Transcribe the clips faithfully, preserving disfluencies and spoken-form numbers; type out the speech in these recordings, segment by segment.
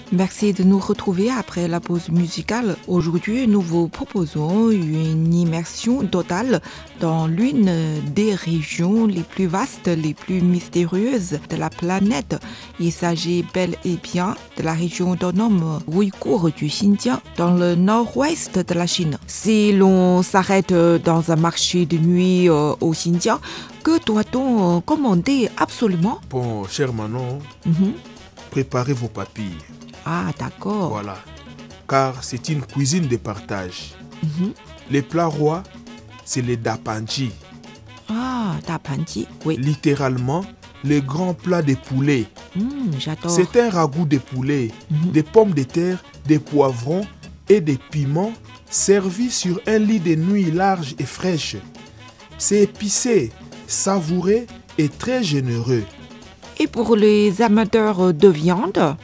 Merci de nous retrouver après la pause musicale. Aujourd'hui, nous vous proposons une immersion totale dans l'une des régions les plus vastes, les plus mystérieuses de la planète. Il s'agit bel et bien de la région autonome ouïghour du Xinjiang, dans le nord-ouest de la Chine. Si l'on s'arrête dans un marché de nuit au Xinjiang, que doit-on commander absolument? Bon, cher Manon, mm-hmm. préparez vos papilles. Ah, d'accord. Voilà, car c'est une cuisine de partage. Mm-hmm. Les plats rois, c'est les dapanji. Ah, dapanji, oui. Littéralement, les grands plats de poulet. Mm, j'adore. C'est un ragoût de poulet, mm-hmm. des pommes de terre, des poivrons et des piments servis sur un lit de nuit large et fraîche. C'est épicé, savouré et très généreux. Et pour les amateurs de viande?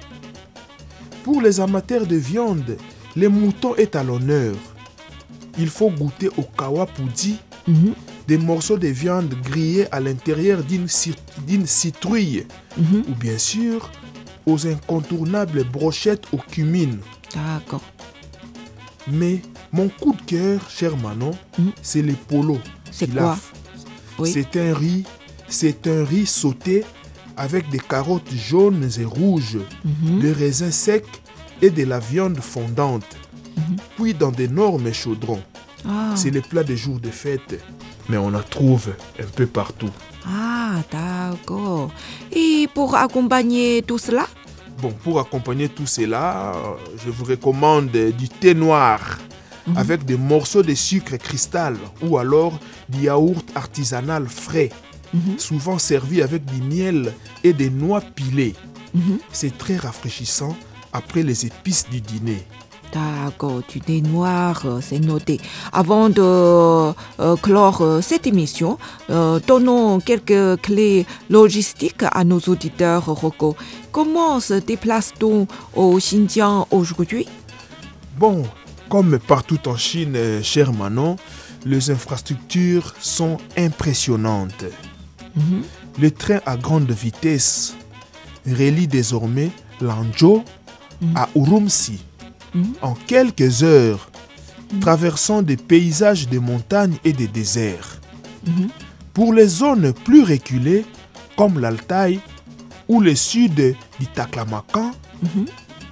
Pour les amateurs de viande, le mouton est à l'honneur. Il faut goûter au kawapudi, mm-hmm. des morceaux de viande grillés à l'intérieur d'une, d'une citrouille, mm-hmm. ou bien sûr aux incontournables brochettes au cumin. D'accord. Mais mon coup de cœur, cher Manon, mm-hmm. c'est les polos. C'est quoi? Oui. C'est un riz, c'est un riz sauté avec des carottes jaunes et rouges, mm-hmm. des raisins secs et de la viande fondante, mm-hmm. puis dans d'énormes chaudrons. Ah. C'est les plats de jour de fête, mais on en trouve un peu partout. Ah, d'accord. Et pour accompagner tout cela? Bon, pour accompagner tout cela, je vous recommande du thé noir, mm-hmm. avec des morceaux de sucre cristal ou alors du yaourt artisanal frais. Mm-hmm. Souvent servi avec du miel et des noix pilées. Mm-hmm. C'est très rafraîchissant après les épices du dîner. D'accord, du thé noir, c'est noté. Avant de euh, clore euh, cette émission, euh, donnons quelques clés logistiques à nos auditeurs locaux. Comment se déplace-t-on au Xinjiang aujourd'hui? Bon, comme partout en Chine, cher Manon, les infrastructures sont impressionnantes. Mm-hmm. Le train à grande vitesse relie désormais Lanzhou mm-hmm. à Urumqi mm-hmm. en quelques heures, mm-hmm. traversant des paysages de montagnes et de déserts. Mm-hmm. Pour les zones plus reculées, comme l'Altaï ou le sud du Taklamakan, mm-hmm.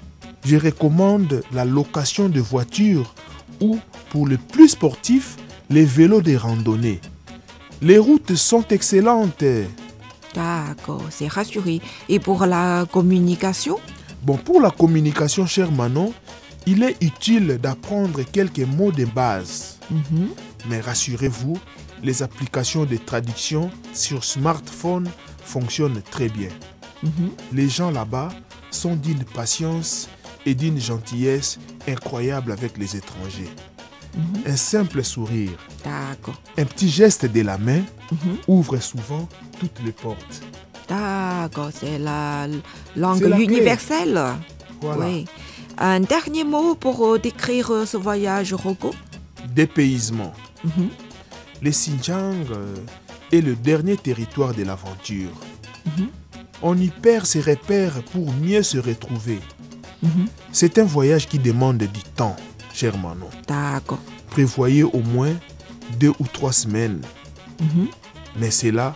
je recommande la location de voitures ou, pour les plus sportifs, les vélos de randonnée. Les routes sont excellentes. D'accord, c'est rassuré. Et pour la communication? Bon, pour la communication, cher Manon, il est utile d'apprendre quelques mots de base. Mm-hmm. Mais rassurez-vous, les applications de traduction sur smartphone fonctionnent très bien. Mm-hmm. Les gens là-bas sont d'une patience et d'une gentillesse incroyable avec les étrangers. Mm-hmm. Un simple sourire, D'accord. un petit geste de la main mm-hmm. ouvre souvent toutes les portes. D'accord, c'est la langue c'est la universelle. Voilà. Oui. Un dernier mot pour décrire ce voyage Roko? Dépaysement. Mm-hmm. Le Xinjiang est le dernier territoire de l'aventure. Mm-hmm. On y perd ses repères pour mieux se retrouver. Mm-hmm. C'est un voyage qui demande du temps, cher Manon. D'accord. Prévoyez au moins deux ou trois semaines. Mm-hmm. Mais cela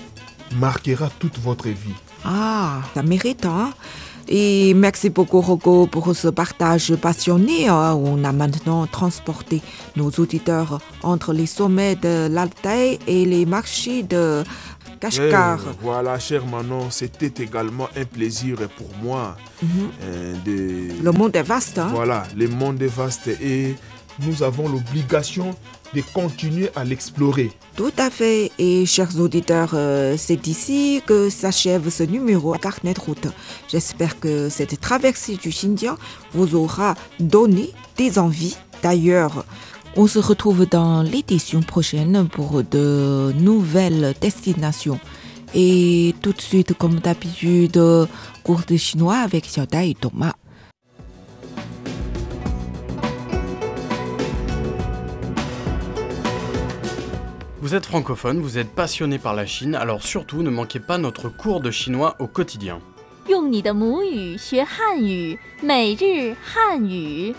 marquera toute votre vie. Ah, ça mérite, hein? Et merci beaucoup, Roko, pour ce partage passionné. On a maintenant transporté nos auditeurs entre les sommets de l'Altaï et les marchés de Kashgar. Eh, voilà, cher Manon, c'était également un plaisir pour moi. Mm-hmm. euh, de... Le monde est vaste, hein? Voilà, le monde est vaste et nous avons l'obligation de continuer à l'explorer. Tout à fait. Et chers auditeurs, euh, c'est ici que s'achève ce numéro à Carnet de route. J'espère que cette traversée du Xinjiang vous aura donné des envies. D'ailleurs, on se retrouve dans l'édition prochaine pour de nouvelles destinations. Et tout de suite, comme d'habitude, cours de chinois avec Xiaodai et Thomas. Vous êtes francophone, vous êtes passionné par la Chine, alors surtout ne manquez pas notre cours de chinois au quotidien. 用用你的母语学汉语，每日汉语。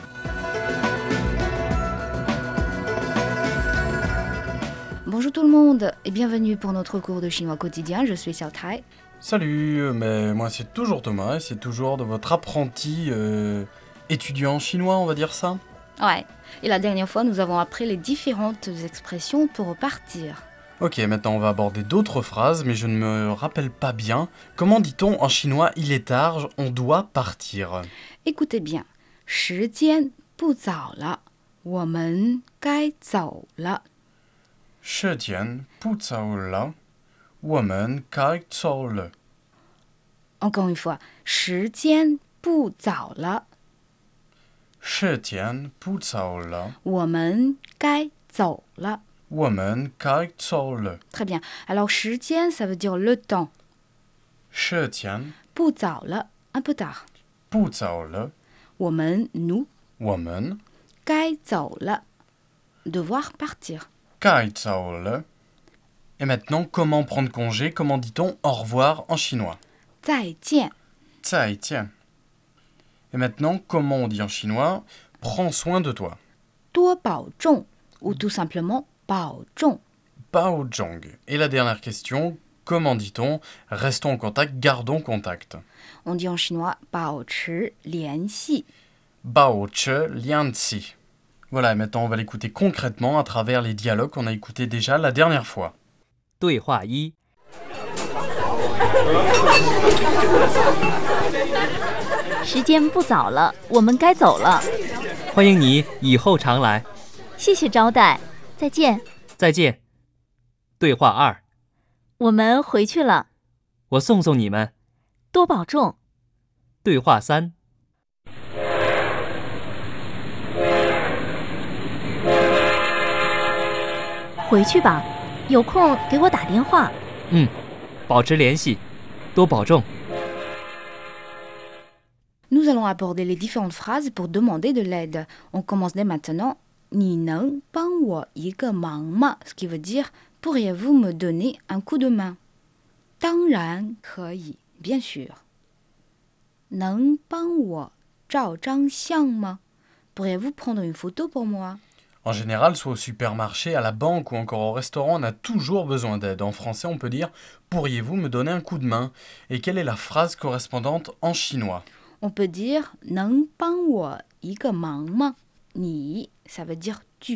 Bonjour tout le monde et bienvenue pour notre cours de chinois quotidien. Je suis Xiao Tai. Salut, mais moi c'est toujours Thomas et c'est toujours de votre apprenti euh, étudiant chinois, on va dire ça. Ouais, et la dernière fois nous avons appris les différentes expressions pour partir. Ok, maintenant on va aborder d'autres phrases, mais je ne me rappelle pas bien. Comment dit-on en chinois « il est tard, on doit partir » Écoutez bien. 时间不早了，我们该走了。 时间不早了，我们该走了。 Encore une fois. 时间不早了， 时间不早了， 我们该走了。 我们该走了。 Très bien. Alors 时间 ça veut dire le temps. 时间不早了 un peu tard. 不早了， 我们 nous 我们该走了 devoir partir. 该走了。Et maintenant, comment prendre congé? Comment dit-on au revoir en chinois? 再见。 再见. Et maintenant, comment on dit en chinois prends soin de toi? 多保重 ou tout simplement 保重。 Bao zhong. Et la dernière question, comment dit-on restons en contact, gardons contact? On dit en chinois 保持联系。 Bao che lian ci. Voilà, et maintenant on va l'écouter concrètement à travers les dialogues qu'on a écoutés déjà la dernière fois. 对话一， 时间不早了，我们该走了。 欢迎你以后常来， 谢谢招待，再见。 再见。对话二， 我们回去了， 我送送你们。 多保重。 对话三， 回去吧，有空给我打电话。 嗯，保持联系，多保重。 Nous allons aborder les différentes phrases pour demander de l'aide. On commence dès maintenant. 你能帮我一个忙吗 Ce qui veut dire pourriez-vous me donner un coup de main? 当然可以 bien sûr. 能帮我照张相吗 Pourriez-vous prendre une photo pour moi? En général, soit au supermarché, à la banque ou encore au restaurant, on a toujours besoin d'aide. En français, on peut dire « Pourriez-vous me donner un coup de main ?» Et quelle est la phrase correspondante en chinois? On peut dire 能帮我一个忙吗 Ni, ça veut dire tu.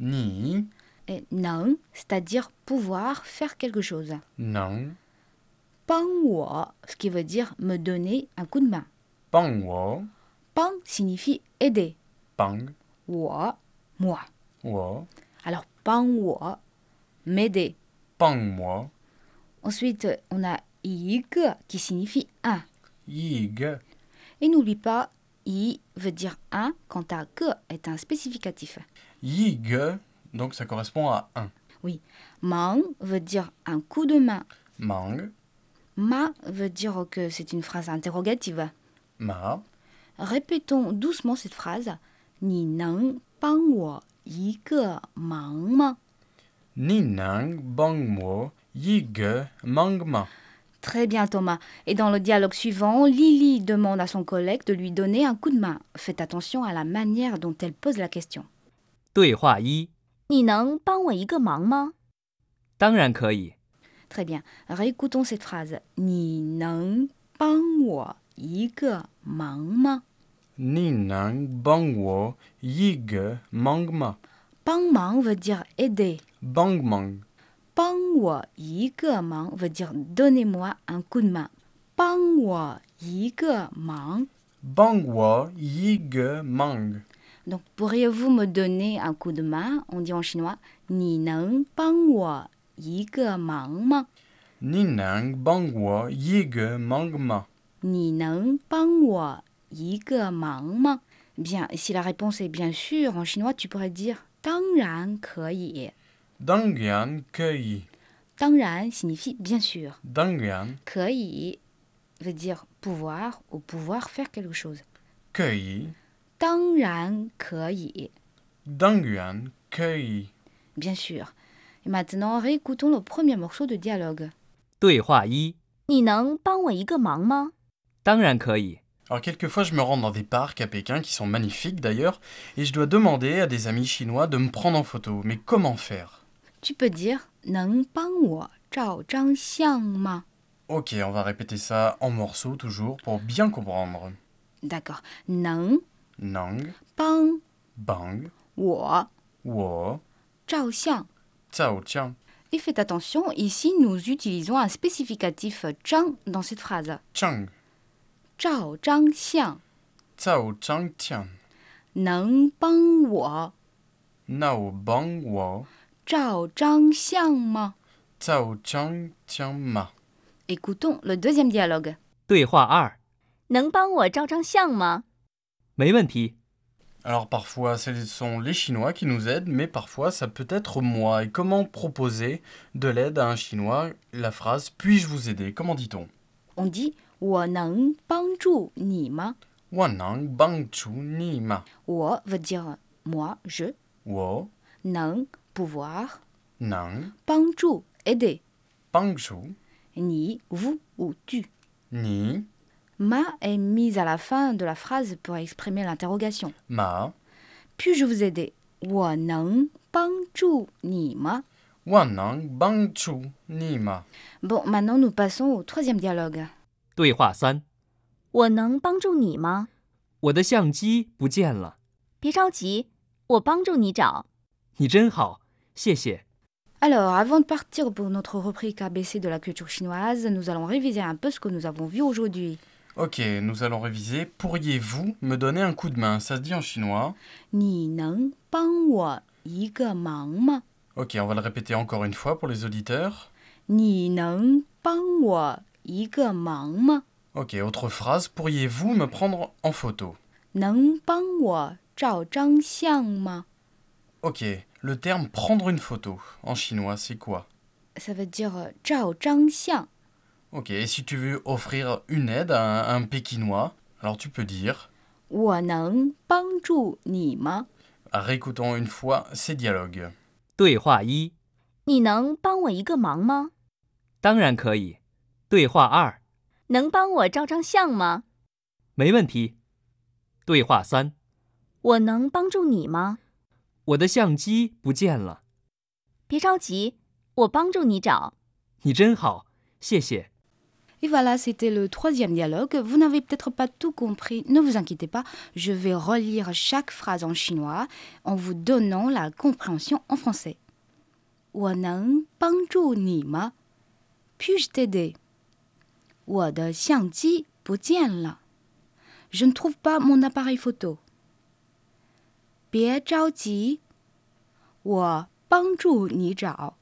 Ni, Et 能, c'est-à-dire pouvoir faire quelque chose. non, 帮我, ce qui veut dire me donner un coup de main. bang wo, 帮 signifie aider. bang, 我, moi. wo, Alors 帮我, m'aider. bang mo, Ensuite, on a 一个 qui signifie un. yig, Et n'oublie pas, i veut dire un, quant à que est un spécificatif. yig, donc ça correspond à un. Oui. Mang veut dire un coup de main. Mang, Ma veut dire que c'est une phrase interrogative. ma, Répétons doucement cette phrase. 你能帮我一个忙吗 ni nang, bang mo, yig, mang ma. Très bien Thomas. Et dans le dialogue suivant, Lily demande à son collègue de lui donner un coup de main. Faites attention à la manière dont elle pose la question. 对话一， 你能帮我一个忙吗？ 当然可以。 Très bien. Réécoutons cette phrase. 你能帮我一个忙吗 Ni nang, bang wo, yig, mang ma. 帮忙 veut dire aider. Bang mang, 帮我一个忙 veut dire donnez-moi un coup de main. 帮我一个忙 bang wo, yig, mang. Donc, pourriez-vous me donner un coup de main On dit en chinois 你能帮我一个忙吗 Ni nang, bang wo, yig, mang ma. 你能帮我一个忙吗 Bien, et si la réponse est bien sûr, en chinois, tu pourrais dire 当然可以 Dangyan, kei. 当然 signifie bien sûr. Dangyan, 可以 veut dire pouvoir ou pouvoir faire quelque chose. kei. 当然可以 Dangyan, kei. Bien sûr. Et maintenant, réécoutons le premier morceau de dialogue. 对话一， 你能帮我一个忙吗？ 当然可以。 Alors quelquefois je me rends dans des parcs à Pékin qui sont magnifiques d'ailleurs et je dois demander à des amis chinois de me prendre en photo. Mais comment faire? Tu peux dire 能帮我照张相吗 Ok, on va répéter ça en morceaux toujours pour bien comprendre. D'accord. 能 Nang, 帮 bang, 我 wo, 照相 zhao jiang, Et faites attention, ici nous utilisons un spécificatif 张 dans cette phrase. chang, 照张相 zhao zhang tian, 能帮我 nao bang wo, 照张相吗 zhao zhang tian ma. Écoutons le deuxième dialogue. 对话二， 能帮我照张相吗？ 没问题。 Alors parfois ce sont les Chinois qui nous aident, mais parfois ça peut être moi. Et comment proposer de l'aide à un Chinois? La phrase « puis-je vous aider ?» Comment dit-on? On dit 我能帮助你吗 Wanang bang chu ni ma. 我 veut dire moi, je. Wo, 能 pouvoir. nang, 帮助 aider. bang chu, Ni, vous ou tu. ni, Ma est mise à la fin de la phrase pour exprimer l'interrogation. ma, Puis-je vous aider 我能帮助你吗 wanang bang chu ni ma. Bon, maintenant nous passons au troisième dialogue. 对话三， 我能帮助你吗？ 我的相机不见了， 别着急，我帮助你找。 你真好，谢谢。 Alors, avant de partir pour notre rubrique A B C de la culture chinoise, nous allons réviser un peu ce que nous avons vu aujourd'hui. Ok, nous allons réviser. Pourriez-vous me donner un coup de main? Ça se dit en chinois. 你能帮我一个忙吗 Ok, on va le répéter encore une fois pour les auditeurs. 你能帮我一个忙吗 Ok, autre phrase. Pourriez-vous me prendre en photo? 能帮我照张相吗 Ok, le terme prendre une photo en chinois, c'est quoi? Ça veut dire 照张相 Ok, et si tu veux offrir une aide à un, à un Pékinois, alors tu peux dire, 我能帮助你吗 réécoutons une fois ces dialogues. 对话一， 你能帮我一个忙吗？ 当然可以。对话二， 能帮我照张相吗？ 没问题。对话三， 我能帮助你吗？ 我的相机不见了， 别着急，我帮助你找。 你真好，谢谢。 Et voilà, c'était le troisième dialogue. Vous n'avez peut-être pas tout compris, ne vous inquiétez pas. Je vais relire chaque phrase en chinois en vous donnant la compréhension en français. 我能帮助你吗 Puis-je t'aider 我的相机不见了 Je ne trouve pas mon appareil photo. 别着急，我帮助你找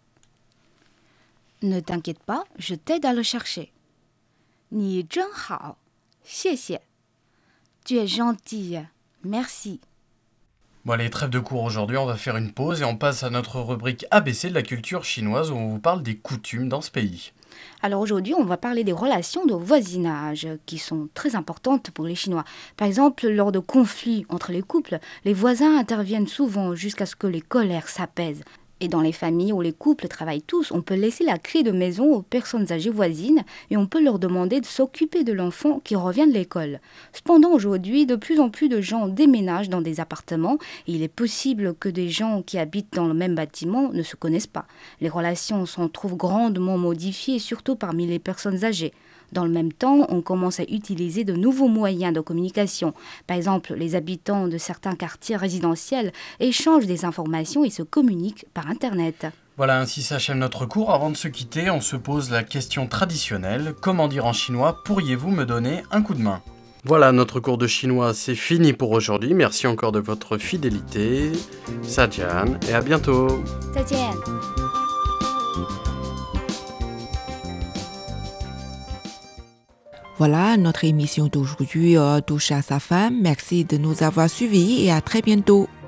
Ne t'inquiète pas, je t'aide à le chercher. 你真好，谢谢。Tu es gentille, merci. Bon allez, trêve de cours aujourd'hui, on va faire une pause et on passe à notre rubrique A B C de la culture chinoise où on vous parle des coutumes dans ce pays. Alors aujourd'hui, on va parler des relations de voisinage qui sont très importantes pour les Chinois. Par exemple, lors de conflits entre les couples, les voisins interviennent souvent jusqu'à ce que les colères s'apaisent. Et dans les familles où les couples travaillent tous, on peut laisser la clé de maison aux personnes âgées voisines et on peut leur demander de s'occuper de l'enfant qui revient de l'école. Cependant, aujourd'hui, de plus en plus de gens déménagent dans des appartements et il est possible que des gens qui habitent dans le même bâtiment ne se connaissent pas. Les relations s'en trouvent grandement modifiées, surtout parmi les personnes âgées. Dans le même temps, on commence à utiliser de nouveaux moyens de communication. Par exemple, les habitants de certains quartiers résidentiels échangent des informations et se communiquent par Internet. Voilà, ainsi s'achève notre cours. Avant de se quitter, on se pose la question traditionnelle. Comment dire en chinois, pourriez-vous me donner un coup de main? Voilà, notre cours de chinois, c'est fini pour aujourd'hui. Merci encore de votre fidélité. Sajian, et à bientôt. 再见。 Voilà, notre émission d'aujourd'hui euh, touche à sa fin. Merci de nous avoir suivis et à très bientôt.